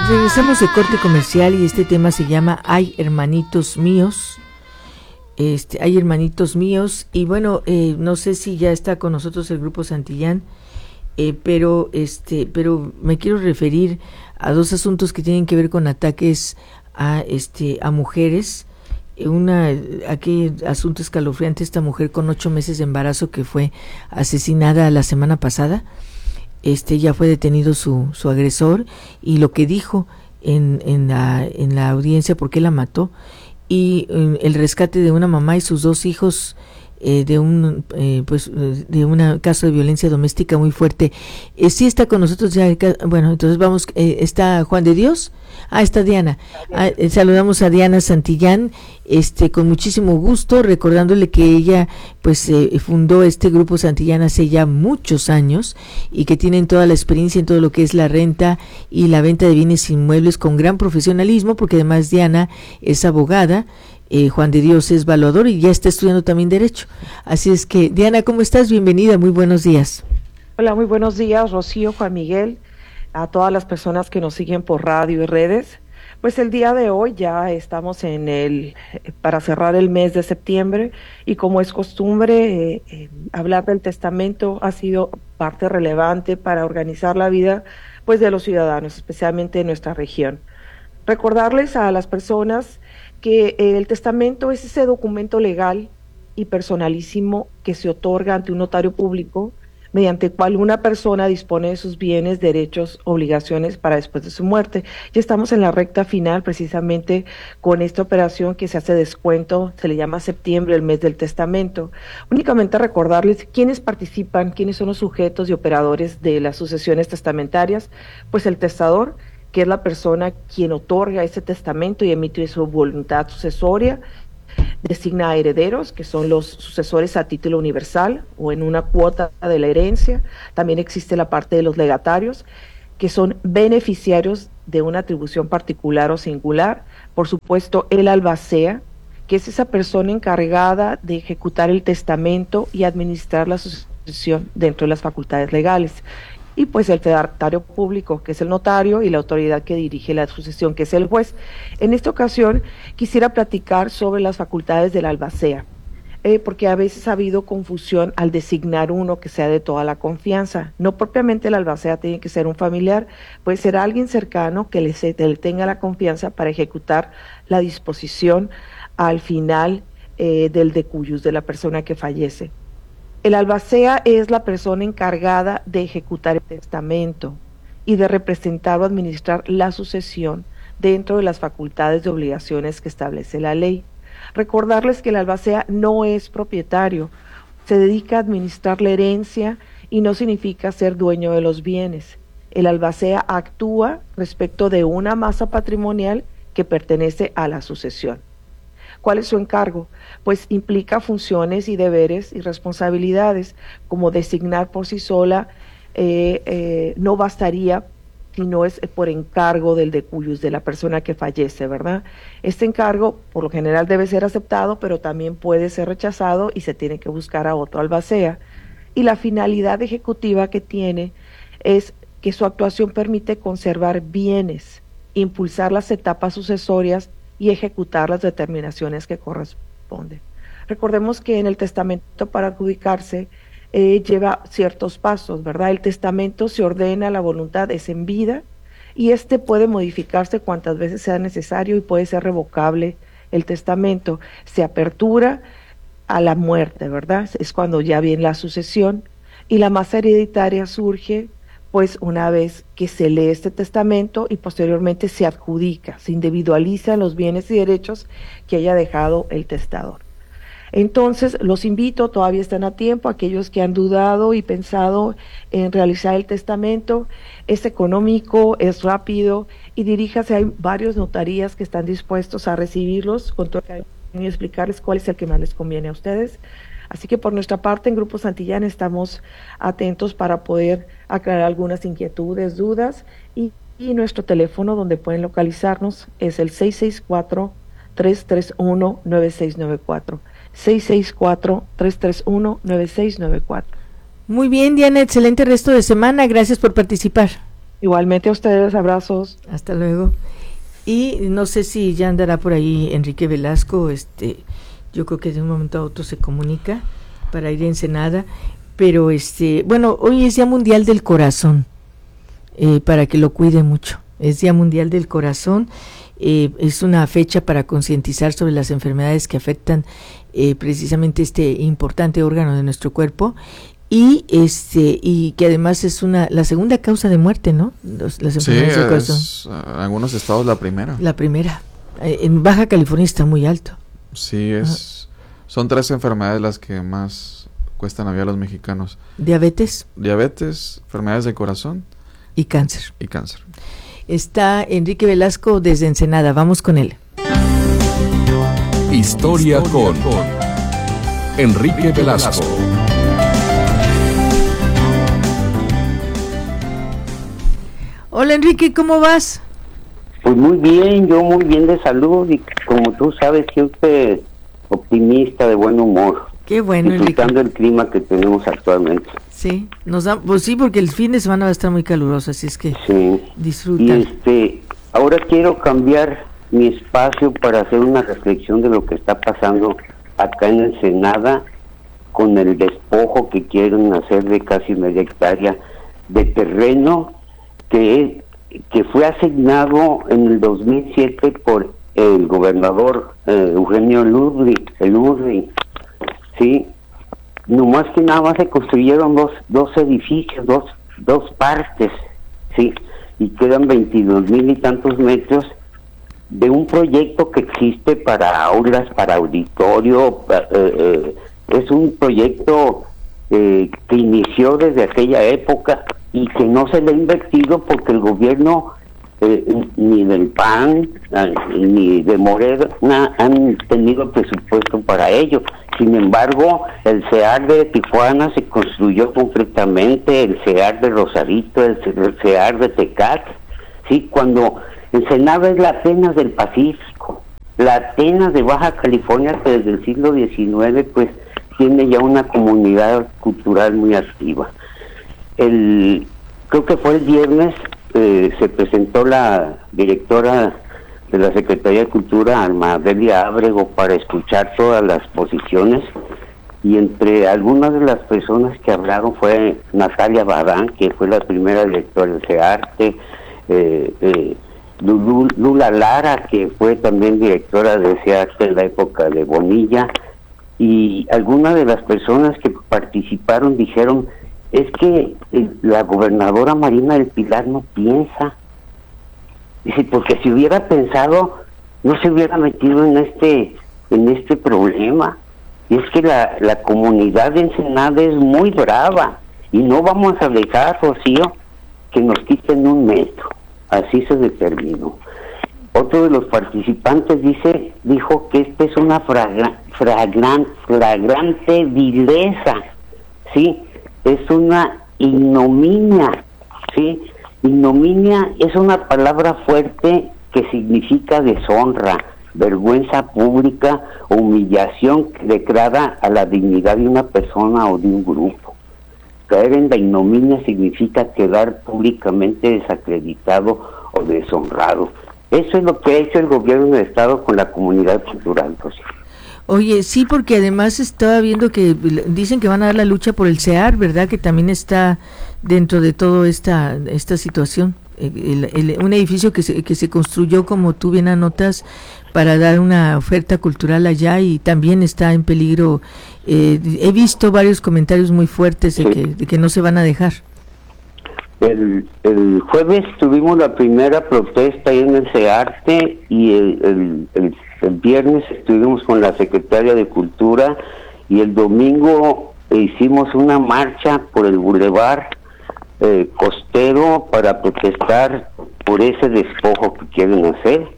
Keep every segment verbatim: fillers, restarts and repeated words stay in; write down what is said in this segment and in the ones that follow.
Regresamos de corte comercial y este tema se llama Ay, hermanitos míos. Este, hay hermanitos míos y bueno, eh, no sé si ya está con nosotros el grupo Santillán, eh, pero este, pero me quiero referir a dos asuntos que tienen que ver con ataques a este a mujeres. Una, aquel asunto escalofriante, esta mujer con ocho meses de embarazo que fue asesinada la semana pasada. Este ya fue detenido su su agresor y lo que dijo en en la en la audiencia por qué la mató y eh, el rescate de una mamá y sus dos hijos eh, de un eh, pues de un caso de violencia doméstica muy fuerte. Eh, sí está con nosotros ya, bueno, entonces vamos, eh, está Juan de Dios, ah, está Diana, ah, eh, saludamos a Diana Santillán, este, con muchísimo gusto, recordándole que ella pues eh, fundó este grupo Santillán hace ya muchos años y que tienen toda la experiencia en todo lo que es la renta y la venta de bienes inmuebles con gran profesionalismo, porque además Diana es abogada. Eh, Juan de Dios es evaluador y ya está estudiando también Derecho. Así es que, Diana, ¿cómo estás? Bienvenida, muy buenos días. Hola, muy buenos días, Rocío, Juan Miguel, a todas las personas que nos siguen por radio y redes. Pues el día de hoy ya estamos en el, para cerrar el mes de septiembre y como es costumbre, eh, eh, hablar del testamento ha sido parte relevante para organizar la vida pues de los ciudadanos, especialmente en nuestra región. Recordarles a las personas que el testamento es ese documento legal y personalísimo que se otorga ante un notario público, mediante el cual una persona dispone de sus bienes, derechos, obligaciones para después de su muerte. Ya estamos en la recta final precisamente con esta operación que se hace descuento, se le llama septiembre, el mes del testamento. Únicamente recordarles quiénes participan, quiénes son los sujetos y operadores de las sucesiones testamentarias, pues el testador, que es la persona quien otorga ese testamento y emite su voluntad sucesoria, designa a herederos, que son los sucesores a título universal o en una cuota de la herencia. También existe la parte de los legatarios, que son beneficiarios de una atribución particular o singular. Por supuesto, el albacea, que es esa persona encargada de ejecutar el testamento y administrar la sucesión dentro de las facultades legales. Y pues el fedatario público, que es el notario, y la autoridad que dirige la sucesión, que es el juez. En esta ocasión quisiera platicar sobre las facultades del albacea, eh, porque a veces ha habido confusión al designar uno que sea de toda la confianza. No propiamente el albacea tiene que ser un familiar, puede ser alguien cercano que le, se, le tenga la confianza para ejecutar la disposición al final eh, del decuyus de la persona que fallece. El albacea es la persona encargada de ejecutar el testamento y de representar o administrar la sucesión dentro de las facultades de obligaciones que establece la ley. Recordarles que el albacea no es propietario, se dedica a administrar la herencia y no significa ser dueño de los bienes. El albacea actúa respecto de una masa patrimonial que pertenece a la sucesión. ¿Cuál es su encargo? Pues implica funciones y deberes y responsabilidades, como designar por sí sola, eh, eh, no bastaría si no es por encargo del decuyus, de la persona que fallece, ¿verdad? Este encargo, por lo general, debe ser aceptado, pero también puede ser rechazado y se tiene que buscar a otro albacea. Y la finalidad ejecutiva que tiene es que su actuación permite conservar bienes, impulsar las etapas sucesorias y ejecutar las determinaciones que corresponden. Recordemos que en el testamento para adjudicarse eh, lleva ciertos pasos, ¿verdad? El testamento se ordena, la voluntad es en vida y este puede modificarse cuantas veces sea necesario y puede ser revocable el testamento. Se apertura a la muerte, ¿verdad? Es cuando ya viene la sucesión y la masa hereditaria surge pues una vez que se lee este testamento y posteriormente se adjudica, se individualizan los bienes y derechos que haya dejado el testador. Entonces, los invito, todavía están a tiempo, aquellos que han dudado y pensado en realizar el testamento, es económico, es rápido y diríjase, hay varios notarías que están dispuestos a recibirlos con todo el y explicarles cuál es el que más les conviene a ustedes. Así que por nuestra parte en Grupo Santillán estamos atentos para poder aclarar algunas inquietudes, dudas y, y nuestro teléfono donde pueden localizarnos es el seis seis cuatro, tres tres uno, nueve seis nueve cuatro. seis seis cuatro, tres tres uno, nueve seis nueve cuatro. Muy bien, Diana, excelente resto de semana, gracias por participar. Igualmente a ustedes, abrazos. Hasta luego. Y no sé si ya andará por ahí Enrique Velasco, este, yo creo que de un momento a otro se comunica para ir a Ensenada, pero este, bueno, hoy es Día Mundial del Corazón, eh, para que lo cuide mucho, es Día Mundial del Corazón, eh, es una fecha para concientizar sobre las enfermedades que afectan eh, precisamente este importante órgano de nuestro cuerpo, y este y que además es una la segunda causa de muerte, ¿no? Los, las enfermedades sí, del corazón. Es, en algunos estados la primera. La primera. En Baja California está muy alto. Sí, es Ajá. Son tres enfermedades las que más cuestan la vida a los mexicanos. Diabetes. Diabetes, enfermedades del corazón. Y cáncer. Y cáncer. Está Enrique Velasco desde Ensenada. Vamos con él. Historia, Historia con, con Enrique Velasco. Hola Enrique, ¿cómo vas? Pues muy bien, yo muy bien de salud y como tú sabes siempre optimista, de buen humor. Qué bueno, disfrutando Enrique. el clima que tenemos actualmente. Sí, nos da, pues sí, porque el fin de semana va a estar muy caluroso, así es que sí. disfruta. Y este, ahora quiero cambiar mi espacio para hacer una reflexión de lo que está pasando acá en Ensenada con el despojo que quieren hacer de casi media hectárea de terreno que, que fue asignado en el dos mil siete por el gobernador eh, Eugenio Ludri, el Ludri, sí, nomás que nada más se construyeron dos, dos edificios, dos, dos partes, sí, y quedan veintidós mil y tantos metros de un proyecto que existe para aulas, para auditorio, eh, eh, es un proyecto eh, que inició desde aquella época y que no se le ha invertido porque el gobierno eh, ni del P A N ni de Morena han tenido presupuesto para ello. Sin embargo, el C E A R de Tijuana se construyó completamente, el C E A R de Rosarito, el C E A R de Tecate, sí, cuando Ensenada es la Atenas del Pacífico, la Atenas de Baja California, que desde el siglo diecinueve pues tiene ya una comunidad cultural muy activa. El, creo que fue el viernes, eh, se presentó la directora de la Secretaría de Cultura, Alma Delia Ábrego, para escuchar todas las posiciones, y entre algunas de las personas que hablaron fue Natalia Badán, que fue la primera directora del CEARTE, eh, eh, Lula Lara, que fue también directora del CEARTE en la época de Bonilla, y algunas de las personas que participaron dijeron: es que la gobernadora Marina del Pilar no piensa. Dice, porque si hubiera pensado, no se hubiera metido en este en este problema. Y es que la, la comunidad de Ensenada es muy brava, y no vamos a dejar, Rocío, que nos quiten un metro. Así se determinó. Otro de los participantes dice dijo que esta es una fragra, fragran, flagrante vileza, ¿sí? Es una ignominia, ¿sí? Ignominia es una palabra fuerte que significa deshonra, vergüenza pública o humillación que degrada a la dignidad de una persona o de un grupo. Caer en la ignominia significa quedar públicamente desacreditado o deshonrado. Eso es lo que ha hecho el gobierno del estado con la comunidad cultural, pues. Oye, sí, porque además estaba viendo que dicen que van a dar la lucha por el C E A R, ¿verdad? Que también está dentro de toda esta esta situación. El, el, un edificio que se, que se construyó, como tú bien anotas, para dar una oferta cultural allá, y también está en peligro. Eh, he visto varios comentarios muy fuertes de, sí. que, de que no se van a dejar. El, el jueves tuvimos la primera protesta ahí en el CEARTE, y el, el, el, el viernes estuvimos con la secretaria de Cultura, y el domingo hicimos una marcha por el bulevar eh, costero para protestar por ese despojo que quieren hacer.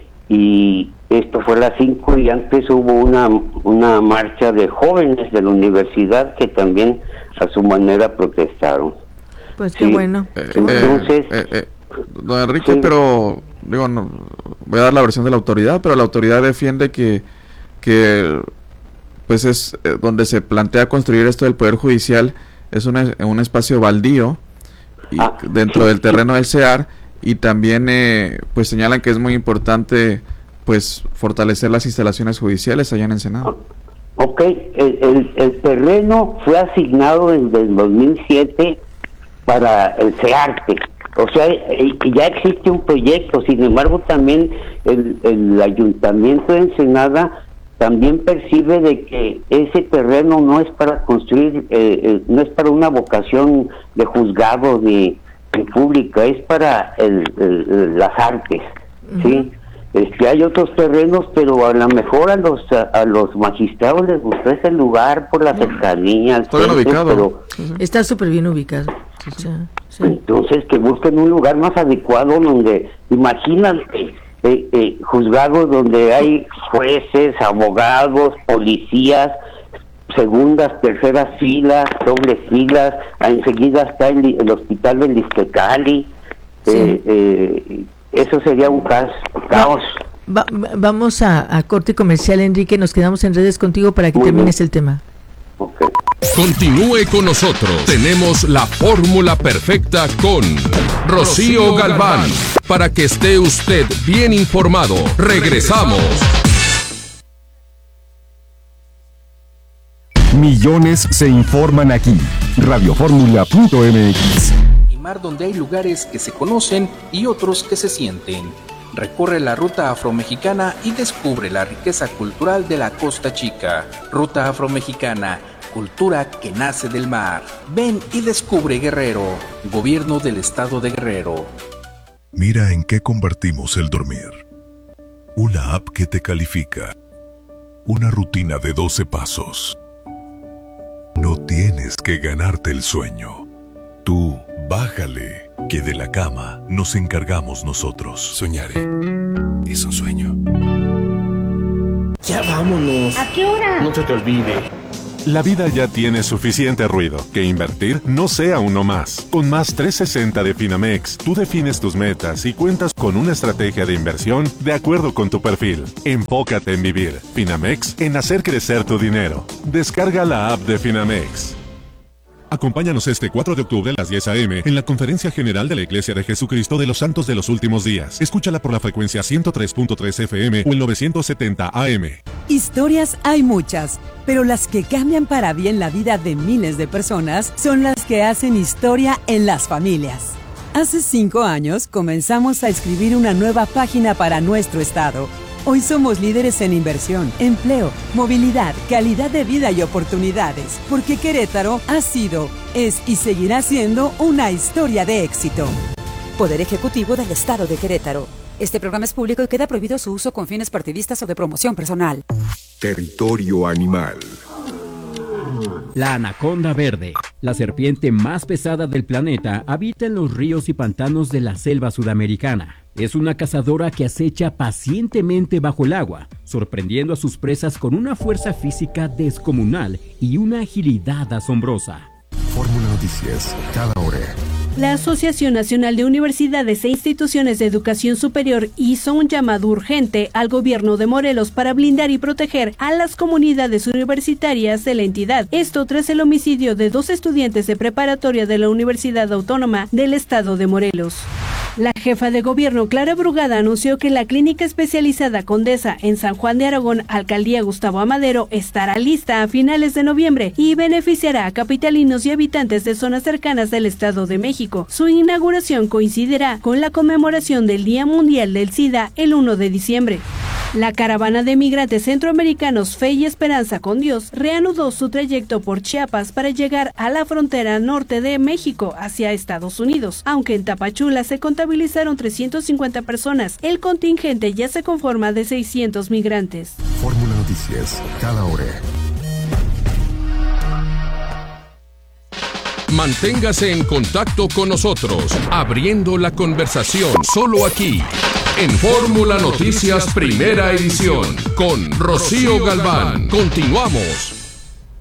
Y esto fue a las cinco, y antes hubo una una marcha de jóvenes de la universidad que también a su manera protestaron. Pues qué sí. bueno. Eh, qué bueno. Entonces, eh, eh, eh, don Enrique, sí. pero digo, no, voy a dar la versión de la autoridad, pero la autoridad defiende que que pues es eh, donde se plantea construir esto del Poder Judicial, es una, un espacio baldío, y Ah, dentro sí, del terreno sí. del C E A R, y también eh, pues señalan que es muy importante pues fortalecer las instalaciones judiciales allá en Ensenada. Ok, el, el, el terreno fue asignado desde el dos mil siete para el CEARTE, o sea, eh, ya existe un proyecto. Sin embargo, también el, el Ayuntamiento de Ensenada también percibe de que ese terreno no es para construir, eh, eh, no es para una vocación de juzgado ni, ni pública, es para el, el, las artes, uh-huh. ¿sí? Este, hay otros terrenos, pero a lo mejor a los a, a los magistrados les gusta ese lugar por la cercanía. Está bien ubicado. Pero, uh-huh. Está súper bien ubicado. Sí, sí. Entonces, que busquen un lugar más adecuado donde, imagínate, eh, eh, juzgados donde hay jueces, abogados, policías, segundas, terceras filas, dobles filas, enseguida está el, el hospital del Iztecali. Sí. Eh, eh, eso sería un caos. caos. Va, va, vamos a, a corte comercial, Enrique, nos quedamos en redes contigo para que Muy termines bien. el tema. Okay. Continúe con nosotros. Tenemos la fórmula perfecta con Rocío Galván. Para que esté usted bien informado. Regresamos. Millones se informan aquí. Radioformula punto m x. Mar donde hay lugares que se conocen y otros que se sienten. Recorre la ruta afromexicana y descubre la riqueza cultural de la Costa Chica. Ruta afromexicana, cultura que nace del mar. Ven y descubre Guerrero. Gobierno del Estado de Guerrero. Mira en qué convertimos el dormir. Una app que te califica. Una rutina de doce pasos. No tienes que ganarte el sueño. Tú, bájale, que de la cama nos encargamos nosotros. Soñaré. Es un sueño. Ya vámonos. ¿A qué hora? No se te olvide. La vida ya tiene suficiente ruido, que invertir no sea uno más. Con Más trescientos sesenta de Finamex, tú defines tus metas y cuentas con una estrategia de inversión de acuerdo con tu perfil. Enfócate en vivir. Finamex, en hacer crecer tu dinero. Descarga la app de Finamex. Acompáñanos este cuatro de octubre a las diez a eme en la Conferencia General de la Iglesia de Jesucristo de los Santos de los Últimos Días. Escúchala por la frecuencia ciento tres punto tres efe eme o el novecientos setenta a eme. Historias hay muchas, pero las que cambian para bien la vida de miles de personas son las que hacen historia en las familias. Hace cinco años comenzamos a escribir una nueva página para nuestro estado. Hoy somos líderes en inversión, empleo, movilidad, calidad de vida y oportunidades, porque Querétaro ha sido, es y seguirá siendo una historia de éxito. Poder Ejecutivo del Estado de Querétaro. Este programa es público y queda prohibido su uso con fines partidistas o de promoción personal. Territorio animal. La anaconda verde, la serpiente más pesada del planeta, habita en los ríos y pantanos de la selva sudamericana. Es una cazadora que acecha pacientemente bajo el agua, sorprendiendo a sus presas con una fuerza física descomunal y una agilidad asombrosa. Fórmula Noticias, cada hora. La Asociación Nacional de Universidades e Instituciones de Educación Superior hizo un llamado urgente al gobierno de Morelos para blindar y proteger a las comunidades universitarias de la entidad. Esto tras el homicidio de dos estudiantes de preparatoria de la Universidad Autónoma del Estado de Morelos. La jefa de gobierno, Clara Brugada, anunció que la clínica especializada Condesa en San Juan de Aragón, Alcaldía Gustavo Amadero, estará lista a finales de noviembre y beneficiará a capitalinos y habitantes de zonas cercanas del Estado de México. Su inauguración coincidirá con la conmemoración del Día Mundial del SIDA el primero de diciembre. La caravana de migrantes centroamericanos Fe y Esperanza con Dios reanudó su trayecto por Chiapas para llegar a la frontera norte de México hacia Estados Unidos. Aunque en Tapachula se contabilizaron trescientas cincuenta personas, el contingente ya se conforma de seiscientos migrantes. Fórmula Noticias, cada hora. Manténgase en contacto con nosotros, abriendo la conversación solo aquí, en Fórmula Noticias Primera Edición, con Rocío Galván. Continuamos.